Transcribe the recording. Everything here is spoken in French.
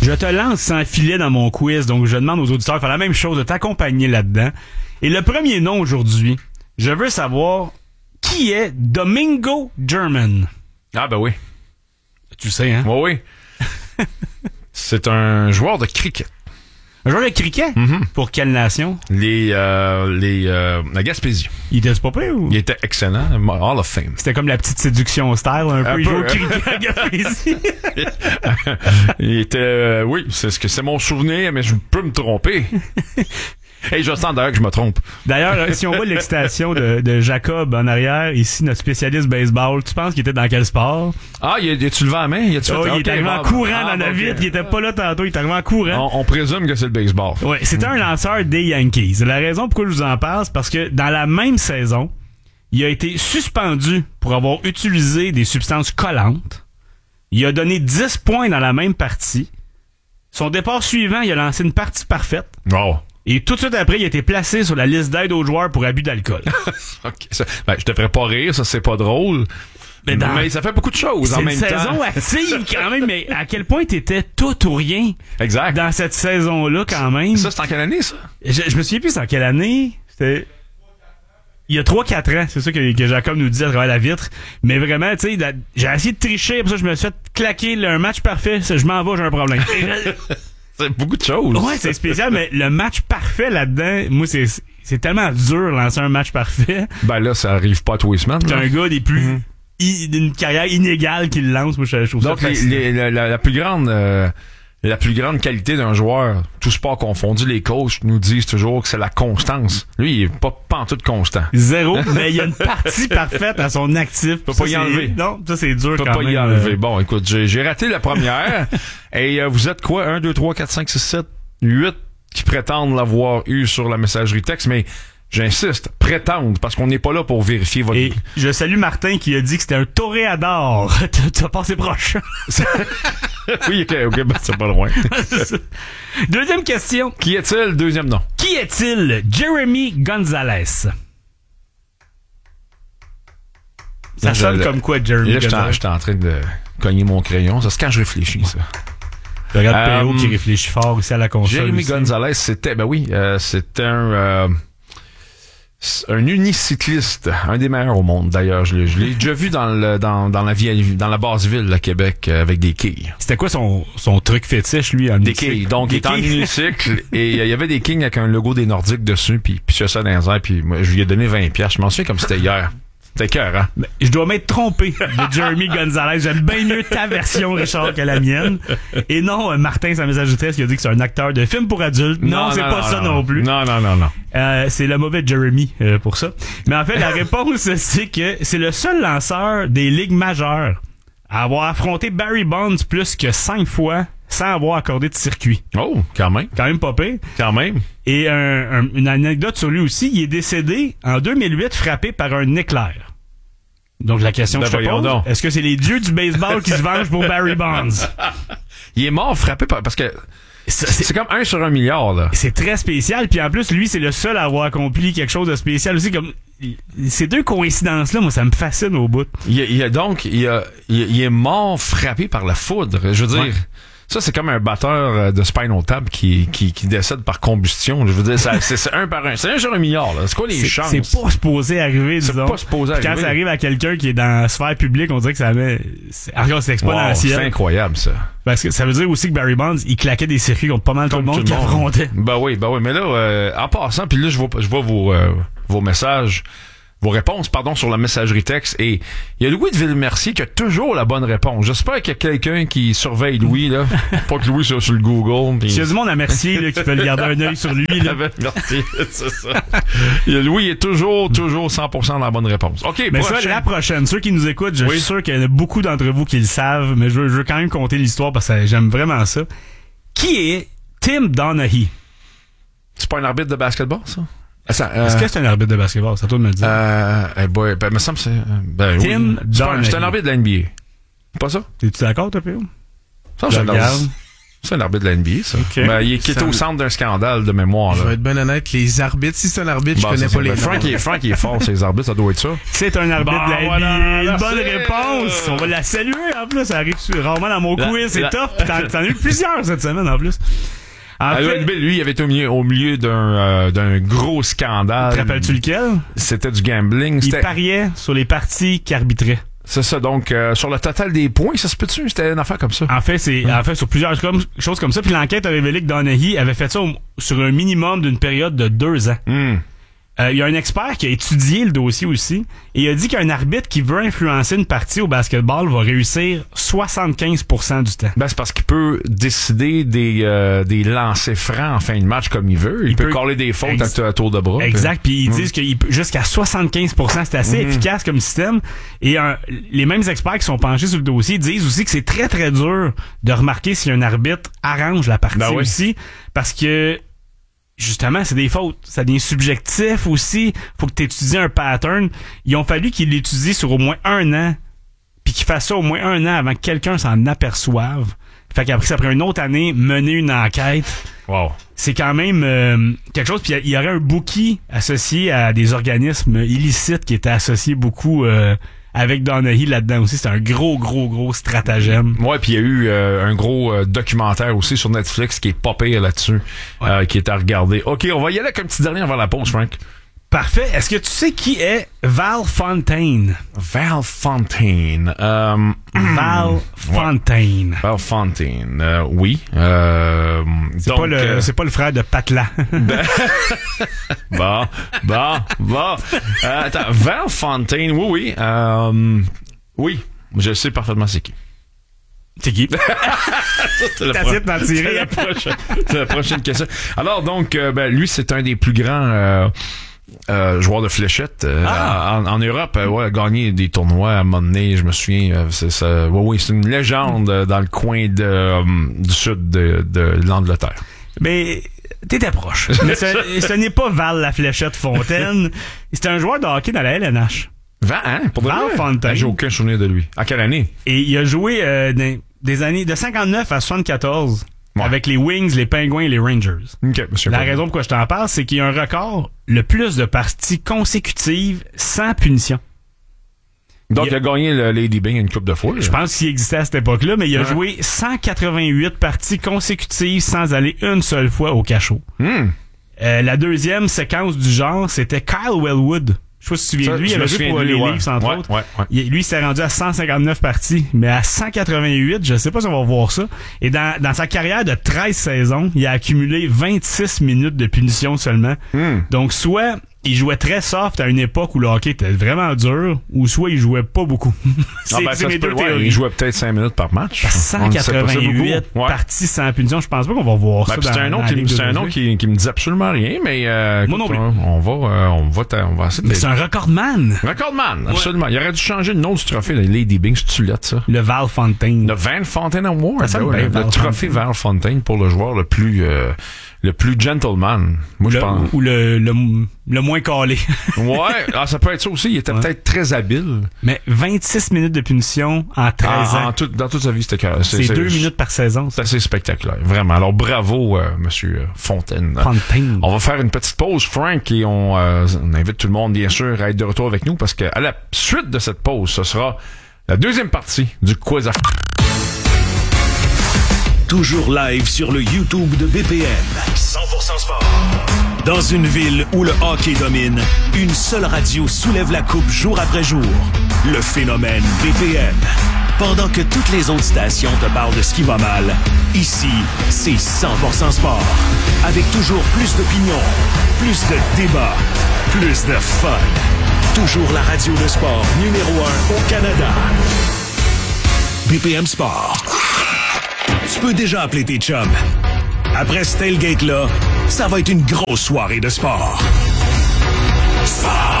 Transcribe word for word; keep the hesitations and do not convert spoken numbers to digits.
Je te lance sans filet dans mon quiz, donc je demande aux auditeurs de faire la même chose, de t'accompagner là-dedans. Et le premier nom aujourd'hui, je veux savoir qui est Domingo German. Ah ben oui. Tu sais, hein? Oui, oui. C'est un joueur de cricket. Un joueur de cricket? Mm-hmm. Pour quelle nation? Les, euh, les, euh, la Gaspésie. Il était pas pire ou? Il était excellent. Hall of Fame. C'était comme la petite séduction style, un, Un peu. Il peu, jouait au hein? cricket à Gaspésie. Il était, euh, oui, c'est ce que c'est mon souvenir, mais je peux me tromper. Et je sens d'ailleurs que je me trompe. D'ailleurs, si on voit l'excitation de, de Jacob en arrière, ici, notre spécialiste baseball, tu penses qu'il était dans quel sport? Ah, y a-tu levé la main? Y a-tu Oh, fait, il est okay, arrivé en bah, courant ah, dans la ok. vitre, il était pas là tantôt, il est arrivé en courant. On, on présume que c'est le baseball. Ouais, c'était un lanceur des Yankees. La raison pourquoi je vous en parle, c'est parce que dans la même saison, il a été suspendu pour avoir utilisé des substances collantes. Il a donné dix points dans la même partie. Son départ suivant, il a lancé une partie parfaite. Wow. Et tout de suite après, il a été placé sur la liste d'aide aux joueurs pour abus d'alcool. Okay, ça, ben, je te ferais pas rire, ça c'est pas drôle. Mais, dans, mais ça fait beaucoup de choses en même temps. C'est une saison active quand même, mais à quel point t'étais tout ou rien. Exact. Dans cette saison-là quand même. Ça, c'est en quelle année, ça? Je, je me souviens plus c'est en quelle année. C'était... Il y a trois quatre ans, c'est ça que, que Jacob nous dit à travers la vitre. Mais vraiment, tu sais, j'ai essayé de tricher, pour ça je me suis fait claquer là, un match parfait. Je m'en vais, j'ai un problème. C'est beaucoup de choses. Ouais, c'est spécial, mais le match parfait là-dedans, moi, c'est c'est tellement dur de lancer un match parfait. Ben là, ça arrive pas à tous les semaines. C'est un gars des plus... Mm-hmm. I, d'une carrière inégale qu'il lance, moi, je, je trouve Donc, ça les, les, la, la, la plus grande... Euh, La plus grande qualité d'un joueur, tout sport confondu, les coachs nous disent toujours que c'est la constance. Lui, il est pas pantoute constant. Zéro, mais il y a une partie parfaite à son actif. Peut pas y enlever. Non, ça c'est dur Peut quand pas même. y enlever. Bon, écoute, j'ai, j'ai raté la première. Et euh, vous êtes quoi? un, deux, trois, quatre, cinq, six, sept, huit qui prétendent l'avoir eu sur la messagerie texte, mais j'insiste, prétendent, parce qu'on n'est pas là pour vérifier votre... Et je salue Martin qui a dit que c'était un toréador. T'as passé proche. Oui, ok, ok, ben c'est pas loin. Deuxième question. Qui est-il? Deuxième nom. Qui est-il? Jeremy Gonzalez. Ça Je, sonne le, comme quoi, Jeremy là, Gonzalez? J'étais en train de cogner mon crayon. Ça, c'est quand je réfléchis, ça. Je regarde Euh, P O qui réfléchit fort aussi à la console. Jeremy aussi. Gonzalez, c'était, ben oui, euh, c'était un... Euh, un unicycliste, un des meilleurs au monde d'ailleurs. Je l'ai, je l'ai déjà vu dans le dans dans la vieille dans la basse ville de Québec euh, avec des quilles. C'était quoi son son truc fétiche lui en Des quilles. Donc des il était en quilles. unicycle et il euh, y avait des quilles avec un logo des Nordiques dessus puis puis ça dans les airs puis moi je lui ai donné vingt piastres. Je m'en souviens comme c'était hier. C'était cœur, hein? Mais je dois m'être trompé de Jeremy Gonzalez. J'aime bien mieux ta version, Richard, que la mienne. Et non, Martin, sa messagerie texte, il a dit que c'est un acteur de film pour adultes. Non, non c'est non, pas non, ça non, non plus. Non, non, non, non. Euh, c'est le mauvais Jeremy euh, pour ça. Mais en fait, la réponse, c'est que c'est le seul lanceur des ligues majeures à avoir affronté Barry Bonds plus que cinq fois sans avoir accordé de circuit. Oh, quand même. Quand même pas pire. Quand même. Et un, un, une anecdote sur lui aussi, il est décédé en deux mille huit frappé par un éclair. Donc la question Ben que je te pose, donc. est-ce que c'est les dieux du baseball qui se vengent pour Barry Bonds? Il est mort frappé par... Parce que c'est, c'est, c'est comme un sur un milliard, là. C'est très spécial. Puis en plus, lui, c'est le seul à avoir accompli quelque chose de spécial aussi. Comme ces deux coïncidences-là, moi, ça me fascine au bout. Il, il a donc... Il, a, il, il est mort frappé par la foudre. Je veux dire... Ouais. Ça, c'est comme un batteur de Spinal Tap qui, qui, qui décède par combustion. Je veux dire, ça, c'est, c'est un par un. C'est un sur un milliard, là. C'est quoi les c'est, chances? C'est pas supposé arriver, c'est disons. C'est pas supposé Puis arriver. quand ça arrive à quelqu'un qui est dans la sphère publique, on dirait que ça met... C'est, alors, c'est exponentiel. Wow, c'est incroyable, ça. Parce que ça veut dire aussi que Barry Bonds, il claquait des circuits contre pas mal Comme tout le monde tout qui le monde. affrontait. Ben oui, ben oui. Mais là, euh, en passant, puis là, je vois, je vois vos, euh, vos messages... Vos réponses, pardon, sur la messagerie texte. Et il y a Louis de Villemercier qui a toujours la bonne réponse. J'espère qu'il y a quelqu'un qui surveille Louis, là. Pas que Louis soit sur le Google. Pis... S'il y a du monde à Mercier, là, qui peut garder un œil sur lui, là. Merci, c'est ça. Il y a Louis est toujours, toujours cent pour cent dans la bonne réponse. OK, Mais prochaine. ça, la prochaine. Ceux qui nous écoutent, je Oui. suis sûr qu'il y en a beaucoup d'entre vous qui le savent, mais je veux, je veux quand même compter l'histoire parce que j'aime vraiment ça. Qui est Tim Donaghy? C'est pas un arbitre de basketball, ça? Ça, euh, Est-ce que c'est un arbitre de basketball? C'est à toi de me le dire. Euh, eh boy, ben, me semble que c'est, euh, ben, Tim oui. C'est, pas, Donaghy. c'est un arbitre de la N B A. Pas ça? T'es-tu d'accord, toi, P O? Ça, Je c'est regarde. C'est un arbitre de la N B A, ça. Okay. Ben, il est, qui est au centre d'un scandale de mémoire. Je Là. vais être bien honnête, les arbitres, si c'est un arbitre, Bon, je connais c'est pas ça. les Ben, Frank, il est, Frank, il est fort, ces arbitres, ça doit être ça. C'est un arbitre Bon, de la N B A. voilà, Une merci. bonne réponse. On va la saluer en plus. Ça arrive rarement dans mon La- quiz. C'est la- tough. Puis T'en, t'en as eu plusieurs cette semaine en plus. En À fait, l'O N B A, lui, il avait été au milieu, au milieu d'un, euh, d'un gros scandale. te rappelles-tu lequel? C'était du gambling. Il C'était, pariait sur les parties qu'il arbitrait. c'est ça, donc, euh, sur le total des points, ça se peut-tu? C'était une affaire comme ça. En fait, c'est en fait sur plusieurs comme- choses comme ça. Puis l'enquête a révélé que Donaghy avait fait ça au- sur un minimum d'une période de deux ans. Hmm. Euh, il y a un expert qui a étudié le dossier aussi et il a dit qu'un arbitre qui veut influencer une partie au basketball va réussir soixante-quinze pour cent du temps. Ben, c'est parce qu'il peut décider des, euh, des lancers francs en fin de match comme il veut. Il, Il peut, peut- coller des fautes Ex- à, à tour de bras. Exact. Puis ils Mm. disent qu'il peut jusqu'à soixante-quinze pour cent, c'est assez Mm. efficace comme système. Et un- les mêmes experts qui sont penchés sur le dossier disent aussi que c'est très très dur de remarquer si un arbitre arrange la partie Ben oui. aussi, parce que justement, c'est des fautes. Ça devient subjectif aussi. Faut que tu étudies un pattern. Ils ont fallu qu'il l'étudie sur au moins un an, puis qu'il fasse ça au moins un an avant que quelqu'un s'en aperçoive. Fait qu'après, ça prend une autre année, mener une enquête. Wow. C'est quand même euh, quelque chose. Puis il y aurait un bookie associé à des organismes illicites qui étaient associés beaucoup euh, avec Donaghy là-dedans aussi. C'est un gros, gros, gros stratagème. Ouais, puis il y a eu euh, un gros euh, documentaire aussi sur Netflix qui est pas pire là-dessus, Ouais. euh, qui est à regarder. OK, on va y aller avec un petit dernier avant la pause, Frank. Parfait. Est-ce que tu sais qui est Val Fontaine? Val Fontaine. Euh, Val Fontaine. Val Fontaine. Euh, oui. Euh, C'est donc, pas, le, euh, c'est pas le frère de Patla. Bon, bon, bon. Euh, attends, Val Fontaine, oui, oui. Euh, oui, je sais parfaitement c'est qui. C'est qui? C'est la, T'as pro- essayé de m'en tirer. c'est la prochaine, c'est la prochaine question. Alors donc, euh, ben, lui, c'est un des plus grands euh, euh, joueurs de fléchettes euh, Ah! en, en Europe. Euh, ouais, a gagné des tournois à un moment donné, je me souviens. Euh, c'est, ça, ouais, oui, c'est une légende euh, dans le coin de, euh, du sud de, de l'Angleterre. Mais t'étais proche. Mais ce, ce n'est pas Val la fléchette Fontaine. C'est un joueur de hockey dans la L N H. Val, hein? Pour de Val vrai? Fontaine. Ah, j'ai aucun souvenir de lui. À quelle année? Et il a joué euh, des, des années de cinquante-neuf à soixante-quatorze Ouais. avec les Wings, les Penguins et les Rangers. OK, monsieur. La raison pourquoi je t'en parle, c'est qu'il y a un record le plus de parties consécutives sans punition. Donc, il il a- a gagné le Lady Bing une coupe de fois. Je pense qu'il existait à cette époque-là, mais il a Ouais. joué cent quatre-vingt-huit parties consécutives sans aller une seule fois au cachot. Hmm. Euh, la deuxième séquence du genre, c'était Kyle Wellwood. Je sais pas si tu te souviens Ça, de lui, il je me avait joué souviens pour de lui, les ouais. Leafs, entre Ouais, autres. ouais, ouais. Il- lui, il s'est rendu à cent cinquante-neuf parties, mais à cent quatre-vingt-huit, je sais pas si on va voir ça. Et dans, dans sa carrière de treize saisons, il a accumulé vingt-six minutes de punition seulement. Hmm. Donc, soit il jouait très soft à une époque où le hockey était vraiment dur, ou soit il jouait pas beaucoup. c'est Ah, ben, c'est ça mes se peut, deux ouais, théories. il jouait peut-être cinq minutes par match. cent On ne sait pas, c'est quatre-vingt-huit beaucoup. Ouais. parties sans punition. Je pense pas qu'on va voir Ben, ça puis c'est dans, un nom dans la qui, Ligue c'est un nom d'aujourd'hui. qui, qui me dit absolument rien, mais euh, Moi non écoute, plus. on, on va, euh, on va, t'a- on va essayer de. Mais c'est un recordman. Recordman, absolument. Il aurait dû changer le nom du trophée de Lady Bing, c'est-tu lettre, ça? Le Val Fontaine. Le Van Fontaine Award. Ça sonne ben ouais, bien, le Val trophée Fontaine. Val Fontaine pour le joueur le plus, euh, le plus gentleman. Moi, je Le- pense. ou le, le, le moins calé. Ouais, ah, ça peut être ça aussi. Il était Ouais. peut-être très habile. Mais vingt-six minutes de punition en treize En, ans. en tout- dans toute sa vie, c'était que- C'est deux minutes par saison. C'est assez spectaculaire, vraiment. Alors bravo, euh, Monsieur Fontaine. Fontaine. On va faire une petite pause, Frank, et on, euh, on invite tout le monde, bien sûr, à être de retour avec nous, parce que à la suite de cette pause, ce sera la deuxième partie du quiz à... Toujours live sur le YouTube de B P M. cent pour cent sport. Dans une ville où le hockey domine, une seule radio soulève la coupe jour après jour. Le phénomène B P M. Pendant que toutes les autres stations te parlent de ce qui va mal, ici, c'est cent pour cent sport. Avec toujours plus d'opinions, plus de débats, plus de fun. Toujours la radio de sport numéro un au Canada. B P M Sport. Tu peux déjà appeler tes chums. Après ce tailgate-là, ça va être une grosse soirée de sport. Sport!